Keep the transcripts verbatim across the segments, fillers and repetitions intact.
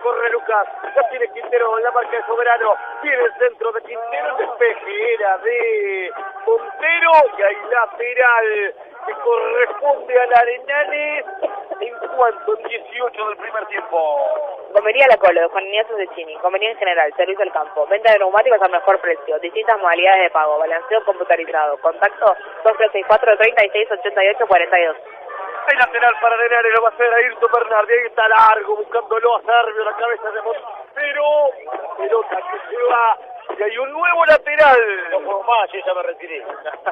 corre Lucas, ya tiene Quintero en la marca de Soberano, viene el centro de Quintero, el despeje era de Montero, y hay lateral que corresponde al Arenales, en cuanto en dieciocho del primer tiempo. Comería La Colo, Juan Ignacio Cecchini, conveniencia en general, servicio al campo, venta de neumáticos al mejor precio, distintas modalidades de pago, balanceo computarizado, contacto dos tres seis cuatro, treinta y seis, ochenta y ocho, cuarenta y dos. El lateral para Arenales lo va a hacer a Ayrton Bernardi, ahí está largo, buscándolo a Servio, la cabeza de Montero, la pelota que se va, y hay un nuevo lateral. No puedo más, yo ya me retiré.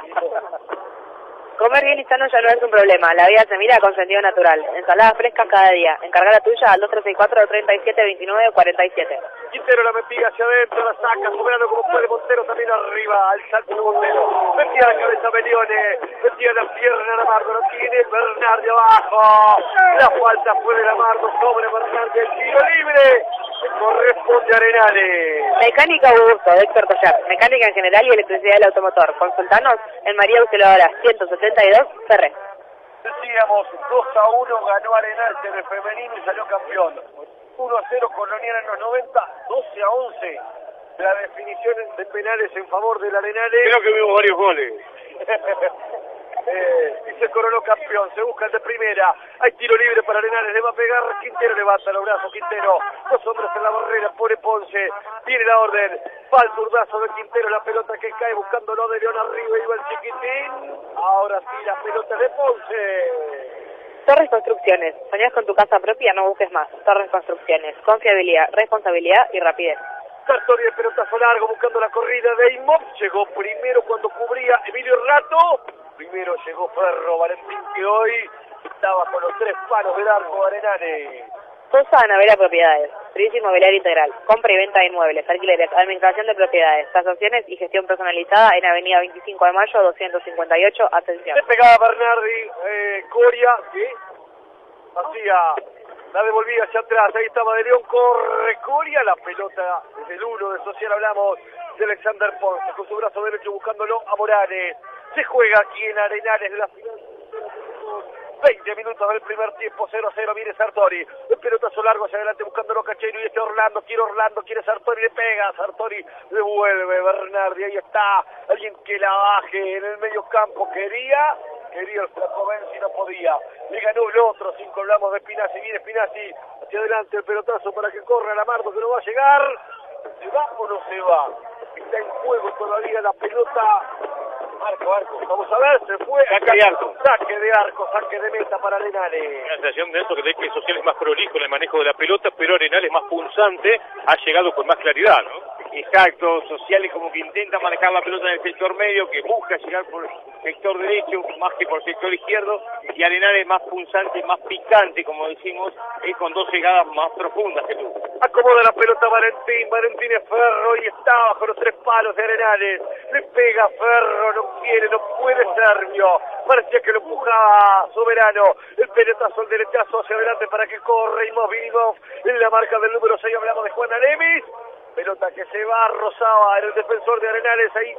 Comer bien y sano ya no es un problema, la vida se mira con sentido natural. Ensaladas frescas cada día, encarga la tuya al dos tres seis cuatro, treinta y siete, veintinueve, cuarenta y siete. Quintero la metía hacia adentro, la saca, Soberano como puede, Montero también arriba, al salto de Montero, metía la cabeza Belione, metía la pierna a Amargo, no tiene Bernardi abajo, la falta fue de Amargo sobre Bernardi, el tiro libre, corresponde a Arenales. Mecánica Augusto, de Héctor Tallar, mecánica en general y electricidad del automotor, consultanos en María Auxiliadora ciento setenta y dos, Ferré. Decíamos, dos a uno ganó Arenales en el femenino y salió campeón. uno a cero Colonial en los noventa, doce a once. La definición de penales en favor del Arenales. Creo que vimos varios goles. eh, y se coronó campeón, se busca el de primera. Hay tiro libre para Arenales, le va a pegar. Quintero levanta los brazos, Quintero. Dos hombres en la barrera, pone Ponce. Viene la orden. Va el zurdazo de Quintero, la pelota que cae buscándolo de León arriba. Iba el chiquitín. Ahora sí, la pelota de Ponce. Torres Construcciones, ¿soñás con tu casa propia? No busques más. Torres Construcciones, confiabilidad, responsabilidad y rapidez. Sartori de pelotazo largo buscando la corrida de Imop. Llegó primero cuando cubría Emilio Rato. Primero llegó Ferro Valentín, que hoy estaba con los tres palos del arco Arenales. Sosa Navera Propiedades, servicio inmobiliario integral, compra y venta de inmuebles, alquileres, administración de propiedades, tasaciones y gestión personalizada en Avenida veinticinco de mayo, doscientos cincuenta y ocho, Ascensión. Le pegaba Bernardi, eh, Coria, que hacía, la devolvía hacia atrás, ahí estaba De León, corre Coria, la pelota desde el uno de Social, hablamos de Alexander Ponce, con su brazo derecho buscándolo a Morales. Se juega aquí en Arenales de la final. veinte minutos del primer tiempo, cero a cero, viene Sartori, el pelotazo largo hacia adelante buscándolo Cachero y este Orlando, quiere Orlando, quiere Sartori, le pega, Sartori devuelve, Bernardi, ahí está, alguien que la baje en el medio campo, quería, quería el flaco Benzi, no podía, le ganó el otro, cinco, hablamos de Spinazzi, viene Spinazzi, hacia adelante el pelotazo para que corra el Amargo, que no va a llegar, ¿se va o no se va? Está en juego todavía la pelota. Arco, arco, vamos a ver, se fue. Saque de arco. Saque de arco, saque de meta para Arenales. La sensación de eso que de que Social es más prolijo en el manejo de la pelota, pero Arenales más punzante, ha llegado con más claridad, ¿no? Exacto, Social es como que intenta manejar la pelota en el sector medio, que busca llegar por el sector derecho, más que por el sector izquierdo, y Arenales más punzante, más picante, como decimos, es con dos llegadas más profundas que tú. Acomoda la pelota Valentín, Valentín es Ferro y está bajo los tres palos de Arenales. Le pega Ferro, no quiere, no puede Servio. Parecía que lo empujaba Soberano. El pelotazo, el derechazo hacia adelante para que corre Imovinov. En la marca del número seis hablamos de Juan Alemis. Pelota que se va, rozaba en el defensor de Arenales. Ahí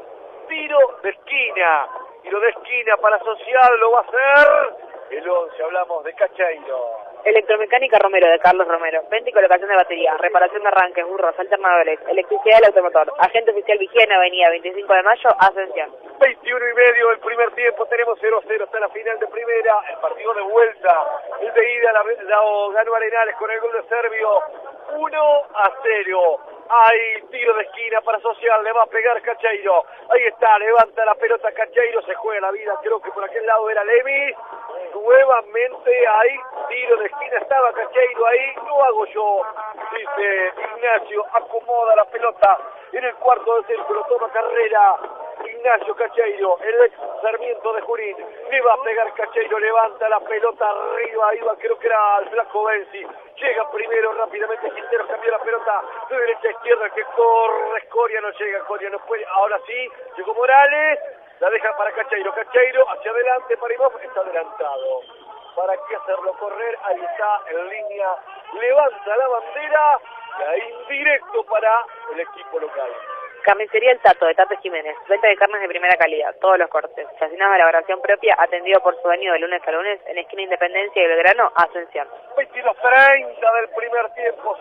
tiro de esquina. Tiro de esquina para Social, lo va a hacer el once, hablamos de Cacheiro. Electromecánica Romero, de Carlos Romero, venta y colocación de batería, reparación de arranques, burros, alternadores, electricidad del automotor, agente oficial vigía en Avenida veinticinco de mayo, Ascensión. veintiuno y medio el primer tiempo, tenemos cero a cero hasta la final de primera, el partido de vuelta, el de ida la, la ganó Arenales con el gol de Servio, uno a cero. Hay tiro de esquina para Social, le va a pegar Cacheiro, ahí está, levanta la pelota Cacheiro, se juega la vida, creo que por aquel lado era Levi, nuevamente hay tiro de esquina, estaba Cacheiro ahí, no hago yo, dice Ignacio, acomoda la pelota en el cuarto de círculo, toma carrera Ignacio Cacheiro, el ex Sarmiento de Junín, le va a pegar Cacheiro, levanta la pelota arriba, iba, creo que era el flaco Benzi, llega primero rápidamente Quintero, cambió la pelota de derecha a izquierda, que corre, Coria no llega, Coria no puede, ahora sí, llegó Morales, la deja para Cacheiro, Cacheiro hacia adelante para Imov, está adelantado, ¿para qué hacerlo correr? Ahí está en línea, levanta la bandera, y ahí directo para el equipo local. Carnicería El Tato, de Tato Jiménez, venta de carnes de primera calidad, todos los cortes, chacinado de elaboración propia, atendido por su dueño de lunes a lunes, en esquina Independencia y Belgrano, Ascensión. veintidós treinta del primer tiempo.